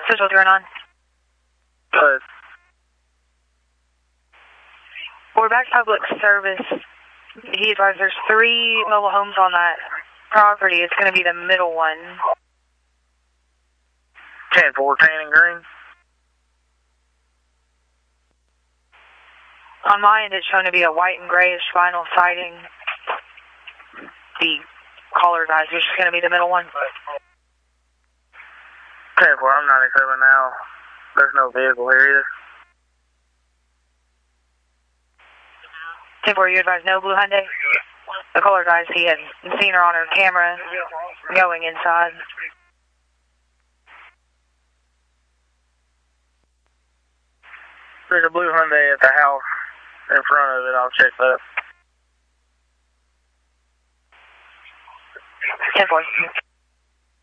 Central 09. But We're back to public service. He advised there's 3 mobile homes on that property. It's going to be the middle one. 10-4, Tan and Green. On my end, it's shown to be a white and grayish vinyl siding. The caller guys, which is going to be the middle one. 10-4, I'm 97 now. There's no vehicle here either. 10-4, you advised no blue Hyundai? The caller guys, he had seen her on her camera going inside. There's a blue Hyundai at the house in front of it. I'll check that. 10-4.